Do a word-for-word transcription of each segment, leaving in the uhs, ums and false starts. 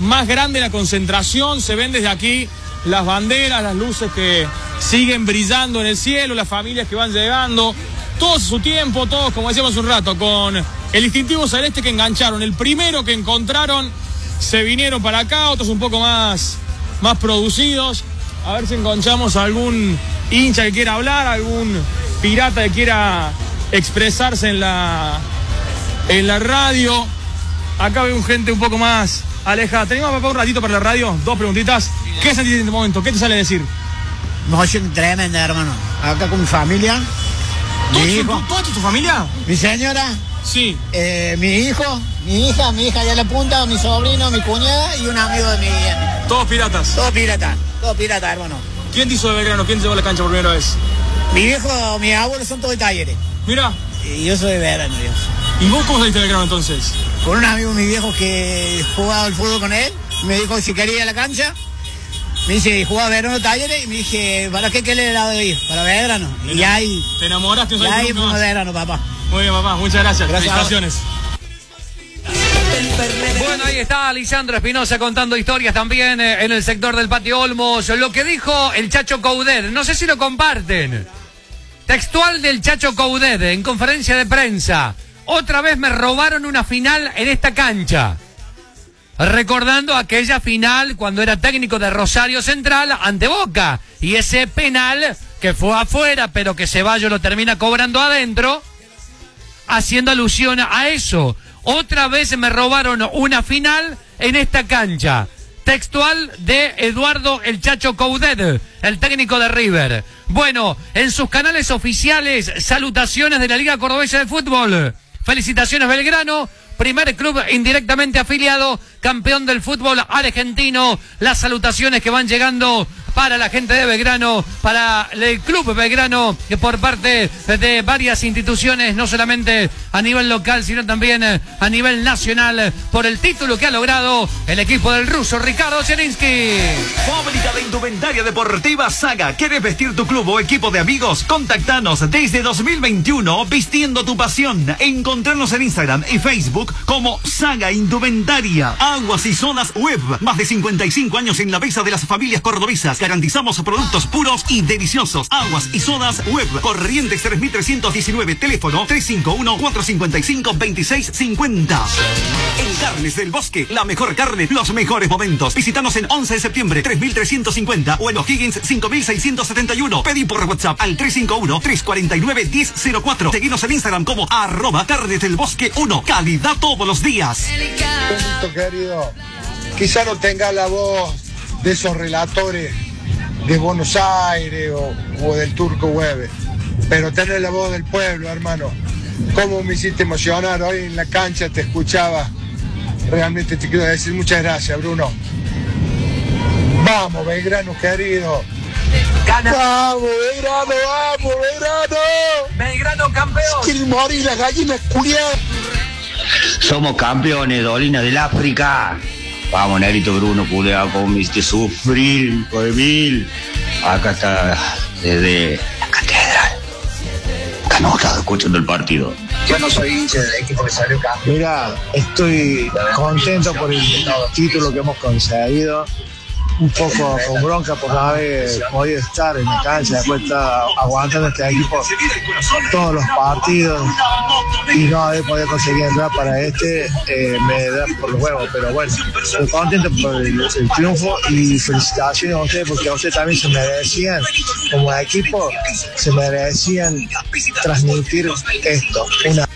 más grande la concentración. Se ven desde aquí las banderas, las luces que siguen brillando en el cielo, las familias que van llegando, todos a su tiempo, todos, como decíamos hace un rato, con el distintivo celeste que engancharon. El primero que encontraron, se vinieron para acá, otros un poco más, más producidos. A ver si encontramos algún hincha que quiera hablar, algún pirata que quiera expresarse en la, en la radio. Acá veo gente un poco más alejada. ¿Tenemos, papá, un ratito para la radio? Dos preguntitas. ¿Qué sentís en este momento? ¿Qué te sale a decir? Emoción tremenda, hermano. Acá con mi familia. Mi hijo. ¿Toda tu familia? Mi señora. Sí. Eh, mi hijo, mi hija, mi hija ya la punta, mi sobrino, mi cuñada y un amigo de mi vida. Todos piratas. Todos piratas, todos piratas, hermano. ¿Quién te hizo de Belgrano? ¿Quién te llevó a la cancha por primera vez? Mi viejo, mi abuelo son todos de Talleres. Mira. Y yo soy de Belgrano, Dios. ¿Y vos cómo saliste de Belgrano entonces? Con un amigo de mi viejo que jugaba al fútbol con él, me dijo si quería ir a la cancha. Me dice, jugaba Belgrano Talleres, y me dije, ¿para qué qué le he dado de ir? Para Belgrano. Y ahí. ¿Te enamoraste? Y ahí fuimos a Belgrano, papá. Muy bien, papá, muchas gracias. Gracias. Felicitaciones. Bueno, ahí está Lisandro Espinosa contando historias también eh, en el sector del Patio Olmos. Lo que dijo el Chacho Coudet, no sé si lo comparten. Textual del Chacho Coudet en conferencia de prensa. Otra vez me robaron una final en esta cancha. Recordando aquella final cuando era técnico de Rosario Central ante Boca. Y ese penal que fue afuera, pero que Ceballos lo termina cobrando adentro, haciendo alusión a eso. Otra vez me robaron una final en esta cancha. Textual de Eduardo el Chacho Coudet, el técnico de River. Bueno, en sus canales oficiales, salutaciones de la Liga Cordobesa de Fútbol. Felicitaciones Belgrano, primer club indirectamente afiliado, campeón del fútbol argentino. Las salutaciones que van llegando para la gente de Belgrano, para el club Belgrano, por parte de varias instituciones, no solamente a nivel local, sino también a nivel nacional, por el título que ha logrado el equipo del ruso Ricardo Zielinski. Fábrica de indumentaria deportiva Saga. ¿Quieres vestir tu club o equipo de amigos? Contactanos desde dos mil veintiuno, vistiendo tu pasión. Encontrarnos en Instagram y Facebook como Saga Indumentaria. Aguas y Sodas Web. Más de cincuenta y cinco años en la mesa de las familias cordobesas. Garantizamos productos puros y deliciosos. Aguas y Sodas Web. Corrientes tres mil trescientos diecinueve. Teléfono tres cinco uno, cuatro cinco cinco, dos seis cinco cero. En Carnes del Bosque, la mejor carne, los mejores momentos. Visítanos en once de septiembre, tres mil trescientos cincuenta o en O'Higgins cinco mil seiscientos setenta y uno. Pedí por WhatsApp al tres cinco uno, tres cuatro nueve, uno cero cero cuatro. Seguinos en Instagram como arroba Carnes del Bosque uno. Calidad todos los días. Querido, quizá no tenga la voz de esos relatores de Buenos Aires o, o del Turco Web, pero tener la voz del pueblo, hermano. Cómo me hiciste emocionar hoy en la cancha, te escuchaba. Realmente te quiero decir muchas gracias, Bruno. Vamos, Belgrano, querido. Gana. Vamos, Belgrano, vamos, Belgrano. Belgrano campeón. Quieren morir las gallinas culiadas. Somos campeones, Dolina del África. Vamos, Negrito Bruno, culeado, como me hiciste sufrir, hijo de mil. Acá está desde la catedral. Acá no estaba escuchando el partido. Yo no soy hincha del equipo que salió campeón. Mira, estoy contento por el título que hemos conseguido. Un poco con bronca por no haber podido estar en la cancha, después estar aguantando este equipo todos los partidos y no haber podido conseguir entrar para este, eh, me da por los huevos, pero bueno, estoy contento por el, el triunfo y felicitaciones a ustedes porque a ustedes también se merecían, como equipo, se merecían transmitir esto. Una...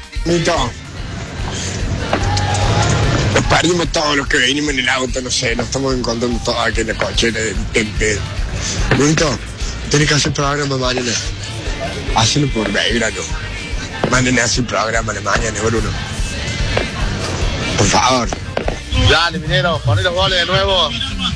Nos perdimos todos los que venimos en el auto, no sé, nos estamos encontrando todos aquí en la cochera del pedo. Brunito, tenés que hacer programa mañana. Hacelo por Belgrano. Mándenle a hacer programa de mañana, Bruno. Por favor. Dale, minero, poné los goles de nuevo.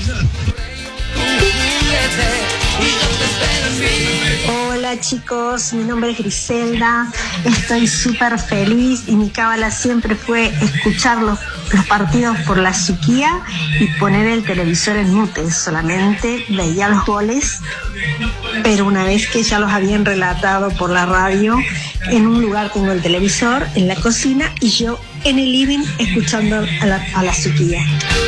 Hola chicos, mi nombre es Griselda, estoy súper feliz y mi cábala siempre fue escuchar los, los partidos por la chiquilla y poner el televisor en mute, solamente veía los goles, pero una vez que ya los habían relatado por la radio, en un lugar tengo el televisor, en la cocina y yo en el living escuchando a la, a la chiquilla.